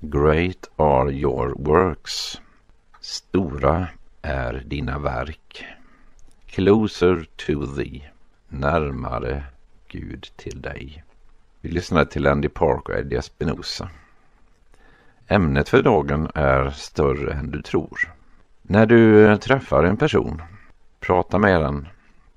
Great are your works. Stora är dina verk. Closer to thee. Närmare Gud till dig. Vi lyssnar till Andy Park och Eddie Espinosa. Ämnet för dagen är större än du tror. När du träffar en person, pratar med den,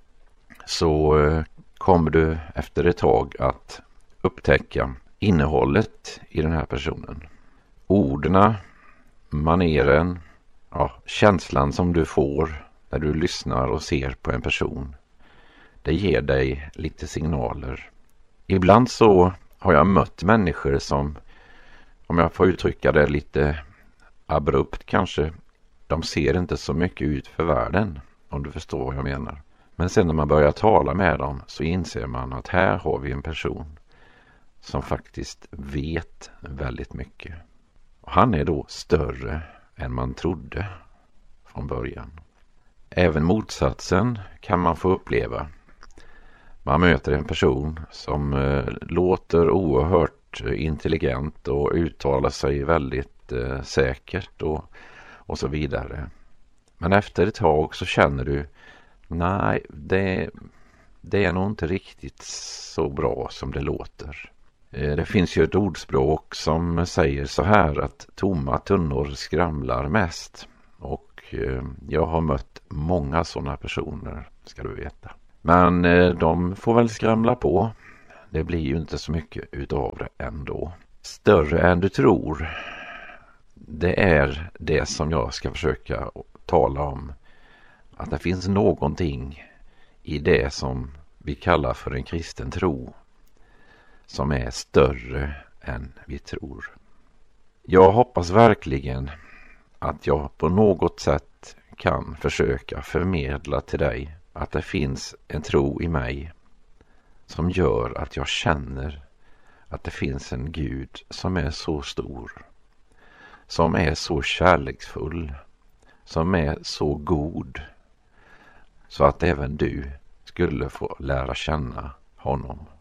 så kommer du efter ett tag att upptäcka innehållet i den här personen. Orden, maneren, känslan som du får när du lyssnar och ser på en person. Det ger dig lite signaler. Ibland så har jag mött människor som, om jag får uttrycka det lite abrupt kanske, de ser inte så mycket ut för världen, om du förstår vad jag menar. Men sen när man börjar tala med dem så inser man att här har vi en person som faktiskt vet väldigt mycket. Och han är då större än man trodde från början. Även motsatsen kan man få uppleva. Man möter en person som låter oerhört intelligent och uttalar sig väldigt säkert och så vidare. Men efter ett tag så känner du, nej, det är nog inte riktigt så bra som det låter. Det finns ju ett ordspråk som säger så här, att tomma tunnor skramlar mest. Och jag har mött många sådana personer, ska du veta. Men de får väl skramla på. Det blir ju inte så mycket utav det ändå. Större än du tror. Det är det som jag ska försöka tala om. Att det finns någonting i det som vi kallar för en kristen tro som är större än vi tror. Jag hoppas verkligen att jag på något sätt kan försöka förmedla till dig att det finns en tro i mig som gör att jag känner att det finns en Gud som är så stor, som är så kärleksfull, som är så god, så att även du skulle få lära känna honom.